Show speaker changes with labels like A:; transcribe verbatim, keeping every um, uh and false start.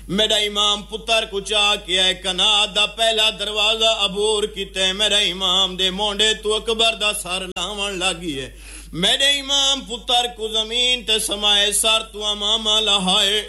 A: मेरा इमाम पुत्र को चा के है कनात दा पहला दरवाजा अबूर किते मेरा इमाम दे मोंडे तू अकबर दा सर लावण लगी है मेरे इमाम पुत्र को जमीन ते समाए सर तू मामा लहाए